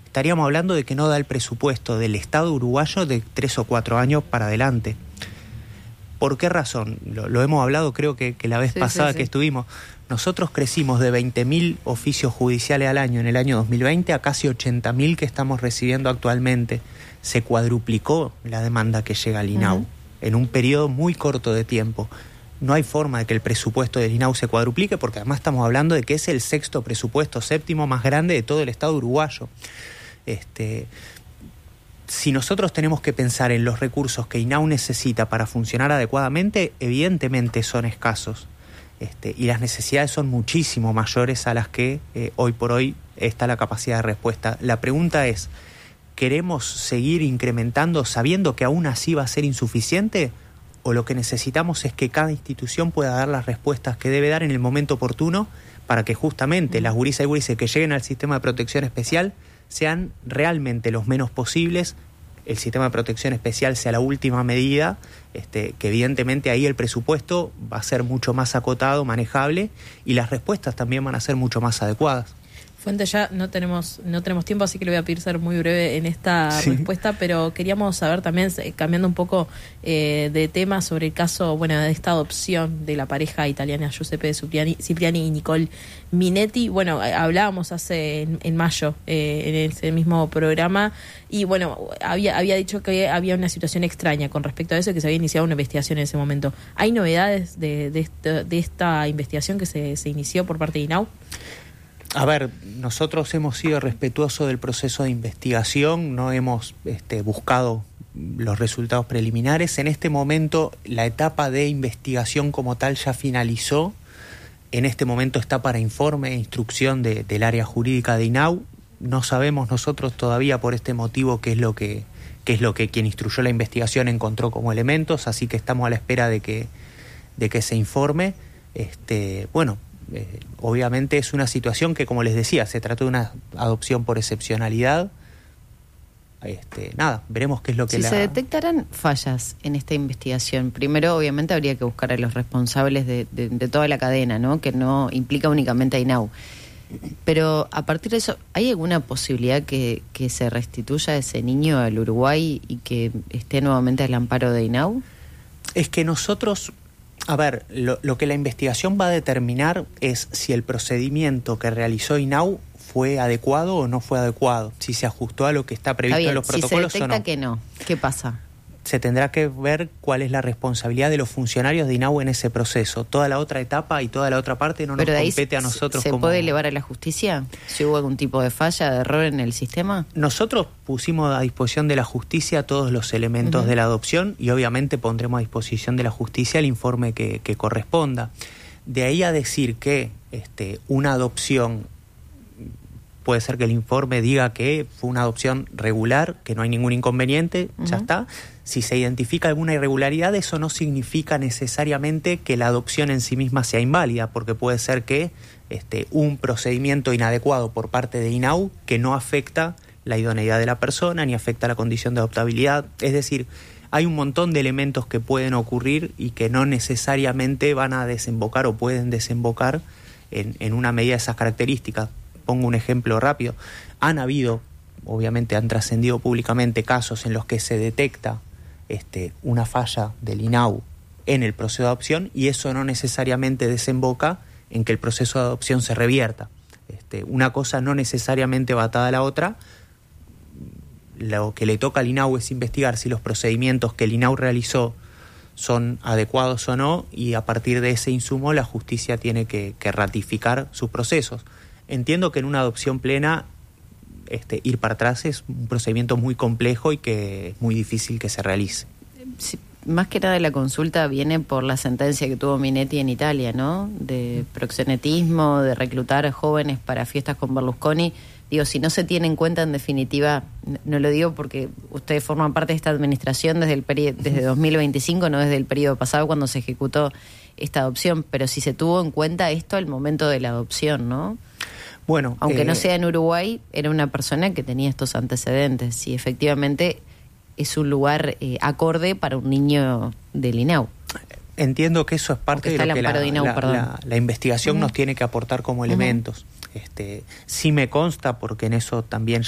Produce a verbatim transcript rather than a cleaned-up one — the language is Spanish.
estaríamos hablando de que no da el presupuesto del Estado uruguayo de tres o cuatro años para adelante. ¿Por qué razón? Lo, lo hemos hablado creo que, que la vez sí, pasada sí, sí. que estuvimos. Nosotros crecimos de veinte mil oficios judiciales al año en el año dos mil veinte a casi ochenta mil que estamos recibiendo actualmente. Se cuadruplicó la demanda que llega al I N A U uh-huh. en un periodo muy corto de tiempo. No hay forma de que el presupuesto del I N A U se cuadruplique, porque además estamos hablando de que es el sexto presupuesto séptimo más grande de todo el Estado uruguayo. Este, si nosotros tenemos que pensar en los recursos que I N A U necesita para funcionar adecuadamente, evidentemente son escasos. Este, y las necesidades son muchísimo mayores a las que eh, hoy por hoy está la capacidad de respuesta. La pregunta es, ¿queremos seguir incrementando sabiendo que aún así va a ser insuficiente? ¿O lo que necesitamos es que cada institución pueda dar las respuestas que debe dar en el momento oportuno para que justamente las gurisas y gurises que lleguen al sistema de protección especial sean realmente los menos posibles, el sistema de protección especial sea la última medida, este, que evidentemente ahí el presupuesto va a ser mucho más acotado, manejable, y las respuestas también van a ser mucho más adecuadas? Fuente, ya no tenemos no tenemos tiempo, así que le voy a pedir ser muy breve en esta sí. respuesta, pero queríamos saber también, cambiando un poco eh, de tema, sobre el caso, bueno, de esta adopción de la pareja italiana Giuseppe Cipriani, Cipriani y Nicole Minetti. Bueno, hablábamos hace en, en mayo eh, en ese mismo programa, y bueno, había había dicho que había una situación extraña con respecto a eso, que se había iniciado una investigación en ese momento. ¿Hay novedades de, de, esta, de esta investigación que se, se inició por parte de I N A U? A ver, nosotros hemos sido respetuosos del proceso de investigación, no hemos este, buscado los resultados preliminares. En este momento la etapa de investigación como tal ya finalizó. En este momento está para informe e instrucción de, del área jurídica de I N A U. No sabemos nosotros todavía por este motivo qué es lo que, qué es lo que quien instruyó la investigación encontró como elementos, así que estamos a la espera de que, de que se informe. Este, bueno, Eh, obviamente es una situación que, como les decía, se trató de una adopción por excepcionalidad. Este, nada, veremos qué es lo que si la... se detectaran fallas en esta investigación, primero obviamente habría que buscar a los responsables de, de, de toda la cadena, ¿no? Que no implica únicamente a I N A U. Pero a partir de eso, ¿hay alguna posibilidad que, que se restituya ese niño al Uruguay y que esté nuevamente al amparo de I N A U? Es que nosotros... A ver, lo, lo que la investigación va a determinar es si el procedimiento que realizó I N A U fue adecuado o no fue adecuado, si se ajustó a lo que está previsto bien, en los protocolos si se detecta o no. que no, ¿qué pasa? Se tendrá que ver cuál es la responsabilidad de los funcionarios de I N A U en ese proceso. Toda la otra etapa y toda la otra parte no Pero nos de compete ahí a nosotros. ¿Se como... puede elevar a la justicia si hubo algún tipo de falla, de error en el sistema? Nosotros pusimos a disposición de la justicia todos los elementos uh-huh. de la adopción y obviamente pondremos a disposición de la justicia el informe que, que corresponda. De ahí a decir que este, una adopción... Puede ser que el informe diga que fue una adopción regular, que no hay ningún inconveniente, uh-huh. ya está. Si se identifica alguna irregularidad, eso no significa necesariamente que la adopción en sí misma sea inválida, porque puede ser que este, un procedimiento inadecuado por parte de I N A U que no afecta la idoneidad de la persona ni afecta la condición de adoptabilidad. Es decir, hay un montón de elementos que pueden ocurrir y que no necesariamente van a desembocar o pueden desembocar en, en una medida de esas características. Pongo un ejemplo rápido. Han habido, obviamente han trascendido públicamente casos en los que se detecta este, una falla del I N A U en el proceso de adopción y eso no necesariamente desemboca en que el proceso de adopción se revierta. Este, una cosa no necesariamente va atada a la otra. Lo que le toca al I N A U es investigar si los procedimientos que el I N A U realizó son adecuados o no y a partir de ese insumo la justicia tiene que, que ratificar sus procesos. Entiendo que en una adopción plena este, ir para atrás es un procedimiento muy complejo y que es muy difícil que se realice. Sí, más que nada la consulta viene por la sentencia que tuvo Minetti en Italia, ¿no? De proxenetismo, de reclutar a jóvenes para fiestas con Berlusconi. Digo, si no se tiene en cuenta, en definitiva, no lo digo porque ustedes forman parte de esta administración desde el peri- desde dos mil veinticinco, no desde el periodo pasado cuando se ejecutó esta adopción, pero si se tuvo en cuenta esto al momento de la adopción, ¿no? Bueno, aunque eh, no sea en Uruguay, era una persona que tenía estos antecedentes y efectivamente es un lugar eh, acorde para un niño del I N A U. Entiendo que eso es parte de lo que la, de I N A U, la, la, la investigación uh-huh. nos tiene que aportar como elementos. Uh-huh. Este, sí me consta, porque en eso también